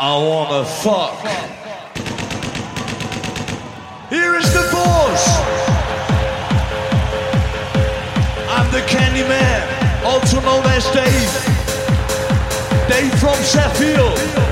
I wanna fuck. Here is the boss. I'm the Candy Man, also known as Dave. Dave from Sheffield.